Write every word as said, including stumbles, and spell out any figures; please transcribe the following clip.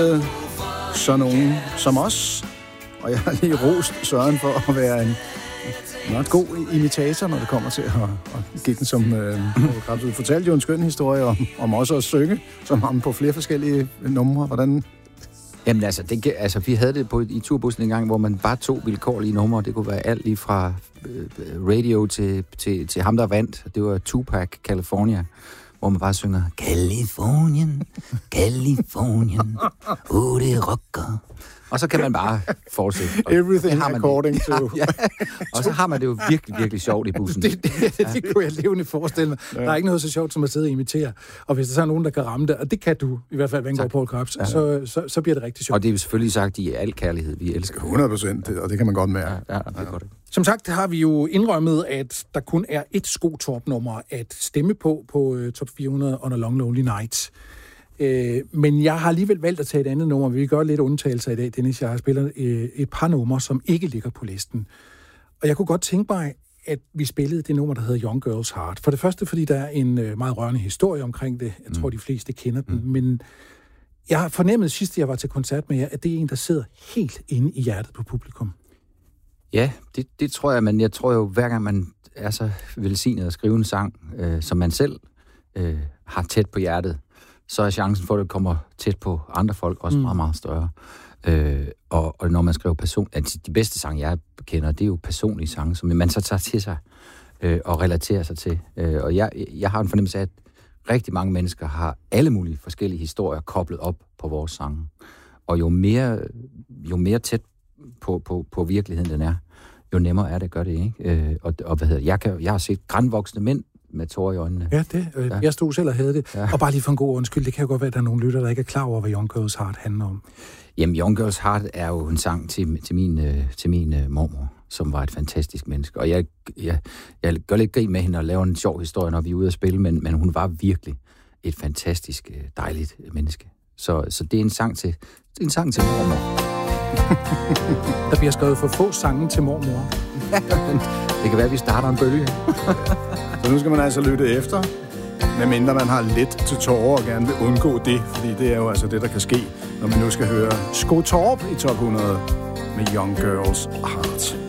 Så nogen som os. Og jeg har lige rost Søren for at være en meget god imitator, når det kommer til at, at give den som... Øh, du fortalte jo en skøn historie om, om også at synge, som ham på flere forskellige numre. Hvordan... Jamen altså, det, altså, vi havde det på, i turbussen en gang, hvor man bare tog vilkårlige numre. Det kunne være alt lige fra øh, radio til, til, til ham, der vandt. Det var Tupac, California, hvor man bare synger Californien, Californien, oh, det rocker. Og så kan man bare fortsætte. Everything according det, to... Ja, ja. Og så har man det jo virkelig, virkelig sjovt i bussen. Det, det, det, det kunne jeg levende forestille mig. Ja. Der er ikke noget så sjovt som at sidde og imitere. Og hvis der så er nogen, der kan ramme det, og det kan du, i hvert fald, Vengård Paul Krabs, ja. så, så, så bliver det rigtig sjovt. Og det er jo selvfølgelig sagt i al kærlighed, vi elsker. hundrede procent, og det kan man godt mærke. Ja, ja, det er godt. Som sagt har vi jo indrømmet, at der kun er et Skottorp-nummer at stemme på på uh, Top fire hundrede on a Long Lonely Night. Øh, men jeg har alligevel valgt at tage et andet nummer. Vi vil gøre lidt undtagelser i dag, Dennis. Jeg har spillet øh, et par numre, som ikke ligger på listen. Og jeg kunne godt tænke mig, at vi spillede det nummer, der hedder Young Girl's Heart. For det første, fordi der er en øh, meget rørende historie omkring det. Jeg tror, mm. de fleste kender den. Mm. Men jeg har fornemmet sidst, jeg var til koncert med jer, at det er en, der sidder helt inde i hjertet på publikum. Ja, det, det tror jeg, men jeg tror jo, hver gang man er så velsignet at skrive en sang, øh, som man selv øh, har tæt på hjertet, så er chancen for, at det kommer tæt på andre folk også mm. meget, meget større. Øh, og, og når man skriver person... Altså, de bedste sange, jeg kender, det er jo personlige sange, som man så tager til sig øh, og relaterer sig til. Øh, og jeg, jeg har en fornemmelse af, at rigtig mange mennesker har alle mulige forskellige historier koblet op på vores sange. Og jo mere, jo mere tæt på, på, på virkeligheden den er, jo nemmere er det at gøre det, ikke? Øh, og, og hvad hedder jeg, kan, jeg har set grandvoksne mænd med tårer i øjnene. Ja, det. Øh, ja. Jeg stod selv og havde det. Ja. Og bare lige for en god undskyld, det kan jo godt være, at der er nogle lytter, der ikke er klar over, hvad Young Girl's Heart handler om. Jamen, Young Girl's Heart er jo en sang til, til min, øh, til min øh, mormor, som var et fantastisk menneske. Og jeg, jeg, jeg gør lidt grin med hende og laver en sjov historie, når vi er ude at spille, men, men hun var virkelig et fantastisk, dejligt menneske. Så, så det er en sang til, en sang til mormor. Der bliver skrevet for få sange til mormor. Det kan være, at vi starter en bølge. Så nu skal man altså lytte efter, medmindre man har lidt til tårer og gerne vil undgå det, fordi det er jo altså det, der kan ske, når man nu skal høre Skottorp i Top hundrede med Young Girl's Heart.